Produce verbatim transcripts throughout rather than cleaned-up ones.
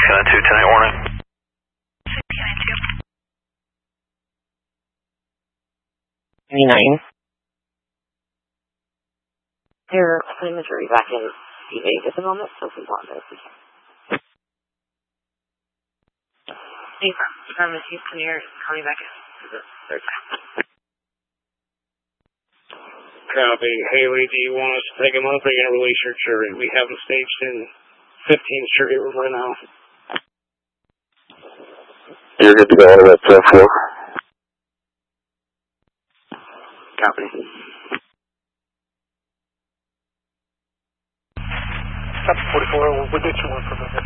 nine two, ten eight warning. ninety-nine. They're putting the jury back in Steve eight at the moment, so if we want this, we can. Hey, from the Houston here, call me back in. Third time. Copy. Haley, do you want us to take him up or are you going to release your jury? We have him staged in fifteenth jury room right now. You're good to go on that uh, floor. Copy. Stop forty-four, we'll get you one from there.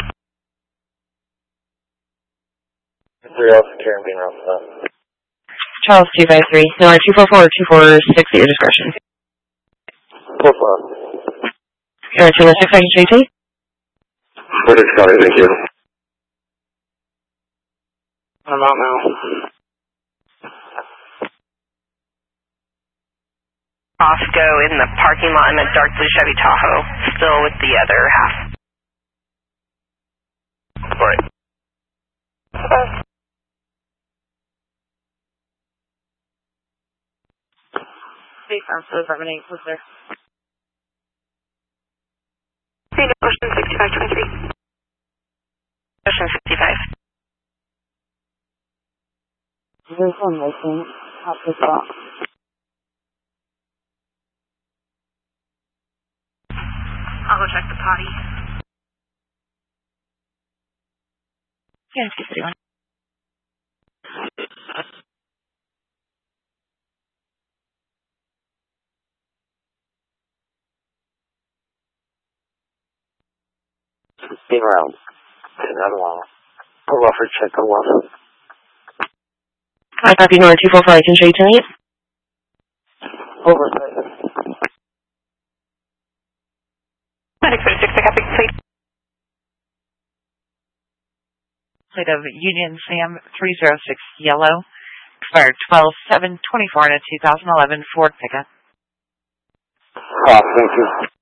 Three Alpha Karen being around the top. Charles two five three. No, two four four, two four six at your discretion. Four five. You're two one six, I can J T. Footage County, thank you. I'm out now. Osco in the parking lot in a dark blue Chevy Tahoe, still with the other half. Right. Uh, Hey, Farm, so apartment eight, who's there? Hey, Ocean sixty-five twenty-three. Ocean sixty-five. There's one missing. Hot this off. I'll go check the potty. Yeah, two thirty-one. Being around. Another one. A rougher check on one. I copy Nora two four four, I can show you tonight. Over. Medic thirty-six, I copy complete. Plate of Union Sam three zero six yellow, expired twelve seven twenty-four in a two thousand eleven Ford pickup. Ah, thank you.